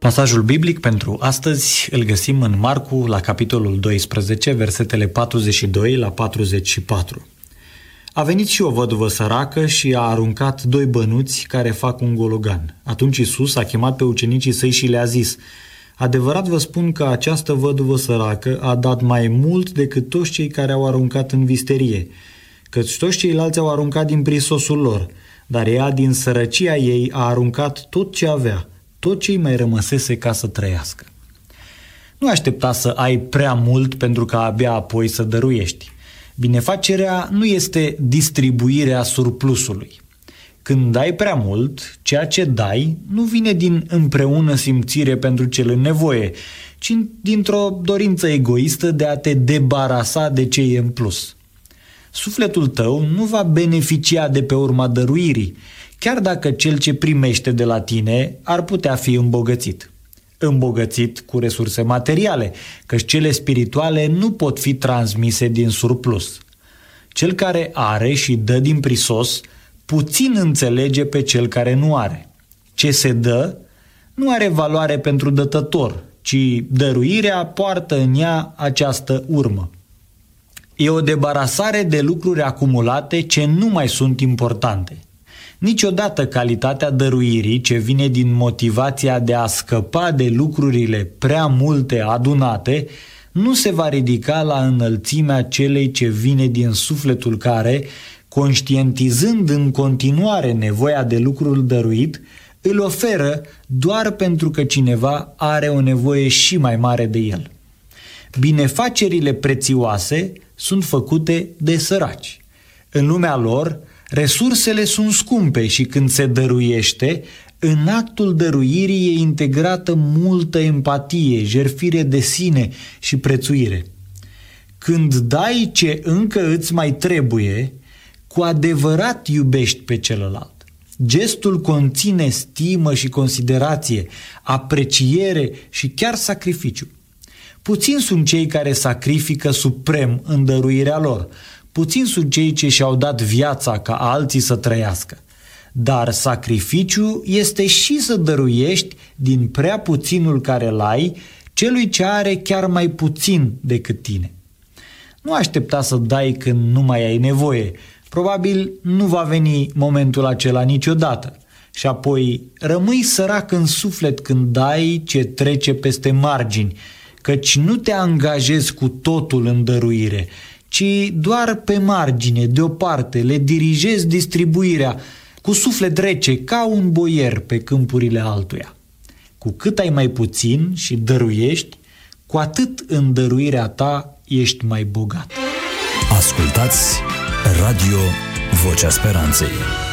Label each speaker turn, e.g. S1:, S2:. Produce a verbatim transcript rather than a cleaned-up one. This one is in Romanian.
S1: Pasajul biblic pentru astăzi îl găsim în Marcu, la capitolul doisprezece, versetele patruzeci și doi la patruzeci și patru. A venit și o văduvă săracă și a aruncat doi bănuți care fac un gologan. Atunci Iisus a chemat pe ucenicii săi și le-a zis: adevărat vă spun că această văduvă săracă a dat mai mult decât toți cei care au aruncat în visterie, căci toți ceilalți au aruncat din prisosul lor, dar ea din sărăcia ei a aruncat tot ce avea, tot ce îi mai rămăsese ca să trăiască. Nu aștepta să ai prea mult pentru ca abia apoi să dăruiești. Binefacerea nu este distribuirea surplusului. Când dai prea mult, ceea ce dai nu vine din împreună simțire pentru cel în nevoie, ci dintr-o dorință egoistă de a te debarasa de ce e în plus. Sufletul tău nu va beneficia de pe urma dăruirii, chiar dacă cel ce primește de la tine ar putea fi îmbogățit. Îmbogățit cu resurse materiale, căci cele spirituale nu pot fi transmise din surplus. Cel care are și dă din prisos, puțin înțelege pe cel care nu are. Ce se dă nu are valoare pentru dătător, ci dăruirea poartă în ea această urmă. E o debarasare de lucruri acumulate ce nu mai sunt importante. Niciodată calitatea dăruirii ce vine din motivația de a scăpa de lucrurile prea multe adunate nu se va ridica la înălțimea celei ce vine din sufletul care, conștientizând în continuare nevoia de lucrul dăruit, îl oferă doar pentru că cineva are o nevoie și mai mare de el. Binefacerile prețioase sunt făcute de săraci. În lumea lor, resursele sunt scumpe și când se dăruiește, în actul dăruirii e integrată multă empatie, jertfire de sine și prețuire. Când dai ce încă îți mai trebuie, cu adevărat iubești pe celălalt. Gestul conține stimă și considerație, apreciere și chiar sacrificiu. Puțini sunt cei care sacrifică suprem în dăruirea lor. Puțini sunt cei ce și-au dat viața ca alții să trăiască. Dar sacrificiu este și să dăruiești din prea puținul care l-ai celui ce are chiar mai puțin decât tine. Nu aștepta să dai când nu mai ai nevoie. Probabil nu va veni momentul acela niciodată. Și apoi rămâi sărac în suflet când dai ce trece peste margini, căci nu te angajezi cu totul în dăruire, ci doar pe margine, deoparte, le dirigezi distribuirea, cu suflet rece, ca un boier pe câmpurile altuia. Cu cât ai mai puțin și dăruiești, cu atât în dăruirea ta ești mai bogat.
S2: Ascultați Radio Vocea Speranței.